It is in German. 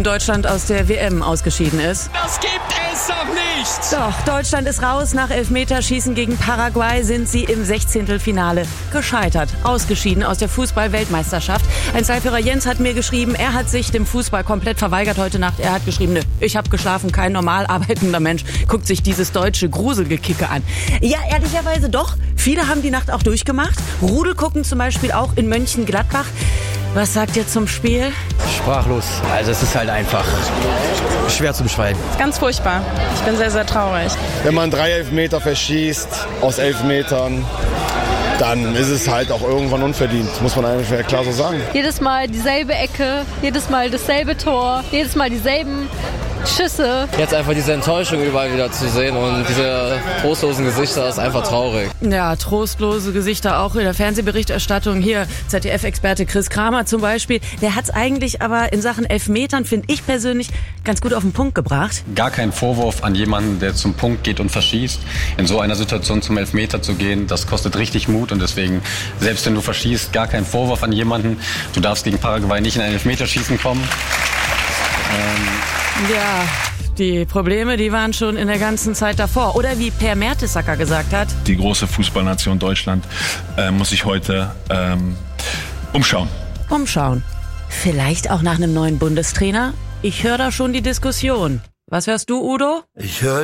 Deutschland aus der WM ausgeschieden ist. Das gibt es doch nicht! Doch, Deutschland ist raus. Nach Elfmeterschießen gegen Paraguay sind sie im 16. gescheitert. Ausgeschieden aus der Fußball-Weltmeisterschaft. Ein Zeitführer Jens hat mir geschrieben, er hat sich dem Fußball komplett verweigert heute Nacht. Er hat geschrieben, ne, ich habe geschlafen, kein normal arbeitender Mensch guckt sich dieses deutsche Gruselgekicke an. Ja, ehrlicherweise doch. Viele haben die Nacht auch durchgemacht. Rudel gucken zum Beispiel auch in Mönchengladbach. Was sagt ihr zum Spiel? Sprachlos. Also es ist halt einfach schwer zu beschreiben. Ganz furchtbar. Ich bin sehr, sehr traurig. Wenn man 3 Elfmeter verschießt aus 11 Metern, dann ist es halt auch irgendwann unverdient, muss man einfach klar so sagen. Jedes Mal dieselbe Ecke, jedes Mal dasselbe Tor, jedes Mal dieselben Schüsse. Jetzt einfach diese Enttäuschung überall wieder zu sehen und diese trostlosen Gesichter ist einfach traurig. Ja, trostlose Gesichter auch in der Fernsehberichterstattung. Hier ZDF-Experte Chris Kramer zum Beispiel. Der hat es eigentlich aber in Sachen Elfmetern, finde ich persönlich, ganz gut auf den Punkt gebracht. Gar kein Vorwurf an jemanden, der zum Punkt geht und verschießt. In so einer Situation zum Elfmeter zu gehen, das kostet richtig Mut und deswegen, selbst wenn du verschießt, gar kein Vorwurf an jemanden. Du darfst gegen Paraguay nicht in ein Elfmeterschießen kommen. Ja, die Probleme, die waren schon in der ganzen Zeit davor. Oder wie Per Mertesacker gesagt hat. Die große Fußballnation Deutschland muss sich heute umschauen. Umschauen. Vielleicht auch nach einem neuen Bundestrainer? Ich höre da schon die Diskussion. Was hörst du, Udo? Ich höre